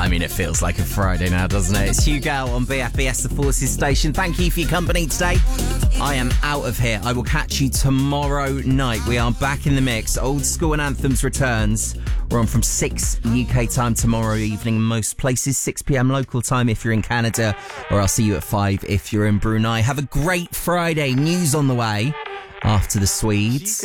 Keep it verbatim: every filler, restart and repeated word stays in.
I mean, it feels like a Friday now, doesn't it? It's Hugh Gale on B F B S, the Forces station. Thank you for your company today. I am out of here. I will catch you tomorrow night. We are back in the mix. Old School and Anthems returns. We're on from six U K time tomorrow evening in most places, six p.m. local time if you're in Canada, or I'll see you at five if you're in Brunei. Have a great Friday. News on the way after the Swedes.